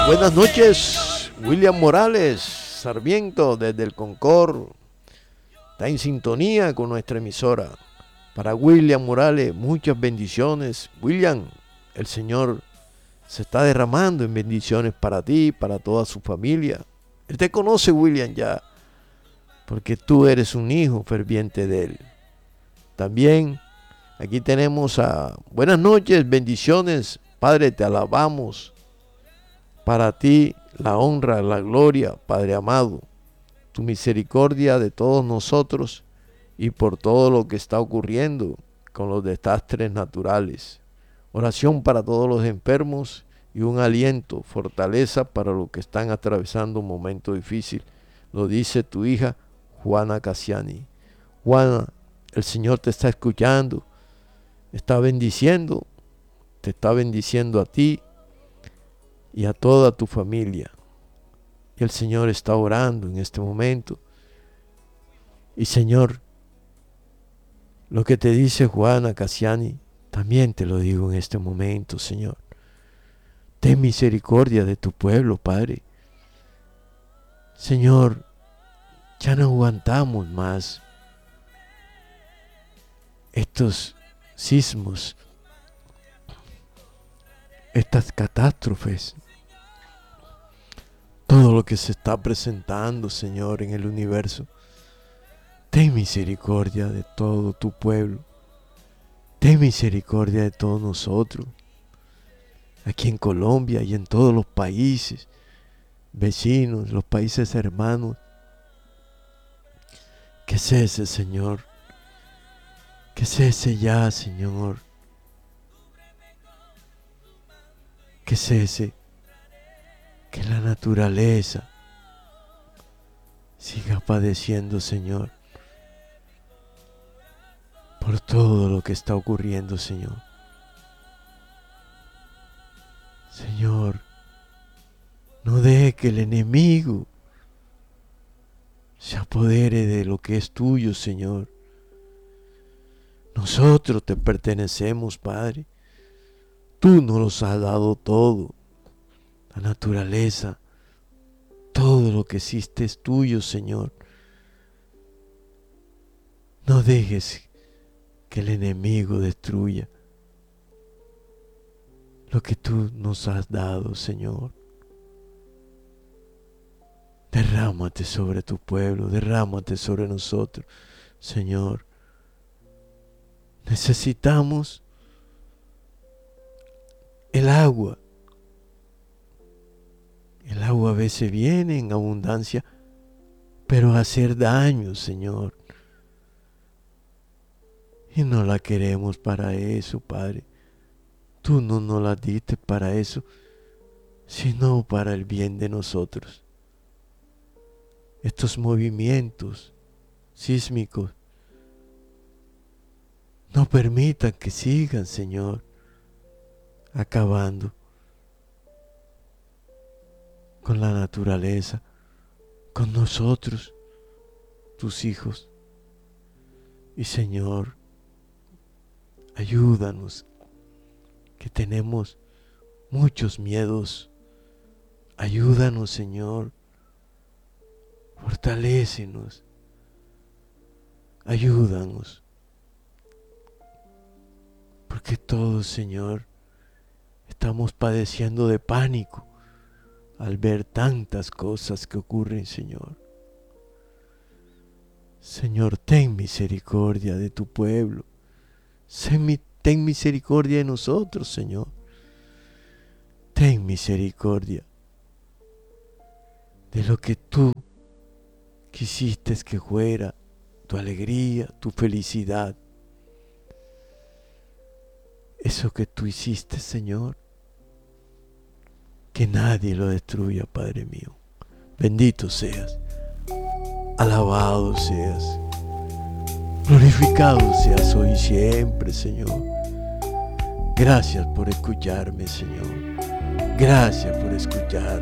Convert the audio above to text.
Buenas noches, William Morales, Sarmiento, desde el Concord. Está en sintonía con nuestra emisora. Para William Morales, muchas bendiciones. William, el Señor se está derramando en bendiciones para ti, para toda su familia. Él te conoce, William, ya, porque tú eres un hijo ferviente de Él. También aquí tenemos a buenas noches, bendiciones. Padre, te alabamos. Para ti la honra, la gloria, Padre amado, tu misericordia de todos nosotros y por todo lo que está ocurriendo con los desastres naturales. Oración para todos los enfermos y un aliento, fortaleza para los que están atravesando un momento difícil. Lo dice tu hija Juana Cassiani. Juana, el Señor te está escuchando, está bendiciendo, te está bendiciendo a ti y a toda tu familia. Y el Señor está orando en este momento. Y Señor, lo que te dice Juana Cassiani, también te lo digo en este momento, Señor. Ten misericordia de tu pueblo, Padre. Señor, ya no aguantamos más estos sismos, estas catástrofes, todo lo que se está presentando, Señor, en el universo. Ten misericordia de todo tu pueblo. Ten misericordia de todos nosotros, aquí en Colombia y en todos los países vecinos, los países hermanos. Que cese, Señor. Que cese ya, Señor. Que cese. Que la naturaleza siga padeciendo, Señor, por todo lo que está ocurriendo, Señor. Señor, no deje que el enemigo se apodere de lo que es tuyo, Señor. Nosotros te pertenecemos, Padre. Tú nos has dado todo. La naturaleza, todo lo que existe es tuyo, Señor. No dejes que el enemigo destruya lo que tú nos has dado, Señor. Derrámate sobre tu pueblo, derrámate sobre nosotros, Señor. Necesitamos el agua. El agua a veces viene en abundancia, pero a hacer daño, Señor. Y no la queremos para eso, Padre. Tú no nos la diste para eso, sino para el bien de nosotros. Estos movimientos sísmicos no permitan que sigan, Señor, acabando con la naturaleza, con nosotros, tus hijos. Y Señor, ayúdanos, que tenemos muchos miedos. Ayúdanos, Señor, fortalécenos, ayúdanos, porque todos, Señor, estamos padeciendo de pánico al ver tantas cosas que ocurren, Señor. Señor, ten misericordia de tu pueblo. Ten misericordia de nosotros, Señor. Ten misericordia de lo que tú quisiste que fuera tu alegría, tu felicidad. Eso que tú hiciste, Señor, que nadie lo destruya, Padre mío. Bendito seas, alabado seas, glorificado seas hoy y siempre, Señor. Gracias por escucharme, Señor. Gracias por escuchar